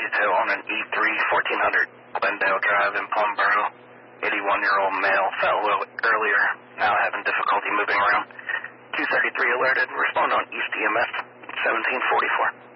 detail on an E3 1400 Glendale Drive in Plumboro. 81-year-old male fell earlier, now having difficulty moving around. 233 alerted. Respond on East EMS 1744.